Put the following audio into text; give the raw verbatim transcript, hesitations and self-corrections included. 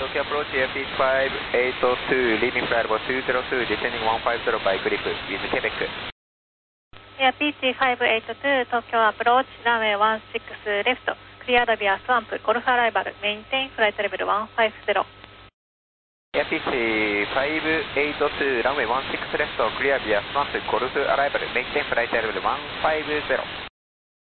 Tokyo approach Airfield five eight two, leaving flight level two zero two, descending one five zero by grip with Quebec. Airfield five eight two, Tokyo approach, runway one six left, cleared via swamp, Golf arrival, maintain flight level one five zero. Airfield five eight two, runway one six left, clear via swamp, Golf arrival, maintain flight level one five zero.